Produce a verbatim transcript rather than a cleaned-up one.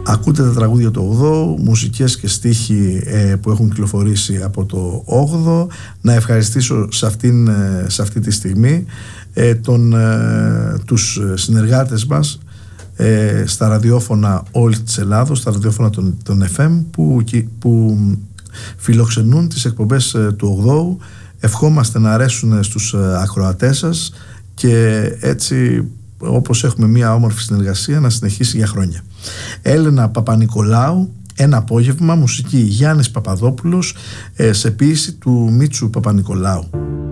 Ακούτε τα τραγούδια του ογδόου, μουσικές και στίχοι ε, που έχουν κυκλοφορήσει από το όγδοο. Να ευχαριστήσω σε, αυτήν, ε, σε αυτή τη στιγμή ε, τον, ε, τους συνεργάτες μας ε, στα ραδιόφωνα όλης της Ελλάδος, στα ραδιόφωνα των, των εφ εμ που, που φιλοξενούν τις εκπομπές ε, του ογδόου. Ευχόμαστε να αρέσουν στους ακροατές σας και έτσι, όπως έχουμε μια όμορφη συνεργασία, να συνεχίσει για χρόνια. Έλενα Παπανικολάου, Ένα απόγευμα, μουσική Γιάννης Παπαδόπουλος, σε ποίηση του Μίτσου Παπανικολάου.